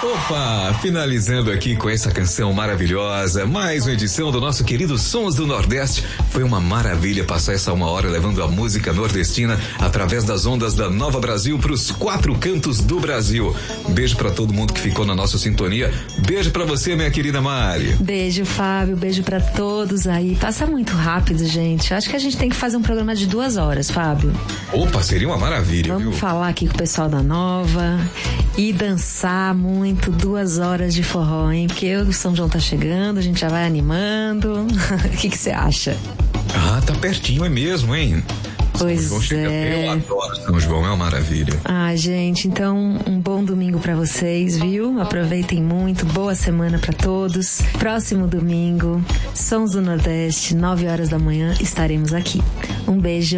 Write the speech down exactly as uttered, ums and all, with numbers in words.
Opa, finalizando aqui com essa canção maravilhosa, mais uma edição do nosso querido Sons do Nordeste. Foi uma maravilha passar essa uma hora levando a música nordestina através das ondas da Nova Brasil para os quatro cantos do Brasil. Beijo pra todo mundo que ficou na nossa sintonia. Beijo pra você, minha querida Mari. Beijo, Fábio. Beijo pra todos aí. Passa muito rápido, gente. Acho que a gente tem que fazer um programa de duas horas, Fábio. Opa, seria uma maravilha, Vamos viu? falar aqui com o pessoal da Nova e dançar muito. Duas horas de forró, hein? Porque o São João tá chegando, a gente já vai animando. O que que você acha? Ah, tá pertinho, é mesmo, hein? Pois São João chega é. bem, eu adoro São João, é uma maravilha. Ah, gente, então um bom domingo pra vocês, viu? Aproveitem muito, boa semana pra todos. Próximo domingo, Sons do Nordeste, nove horas da manhã, estaremos aqui. Um beijo.